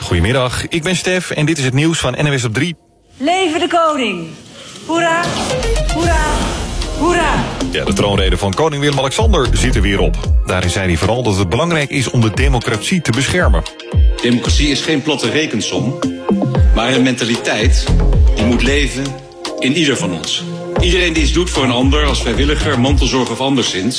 Goedemiddag, ik ben Stef en dit is het nieuws van NWS op 3. Leven de koning! Hoera, hoera, hoera! Ja, de troonrede van koning Willem-Alexander zit er weer op. Daarin zei hij vooral dat het belangrijk is om de democratie te beschermen. Democratie is geen platte rekensom, maar een mentaliteit die moet leven in ieder van ons. Iedereen die iets doet voor een ander als vrijwilliger, mantelzorger of anderszins,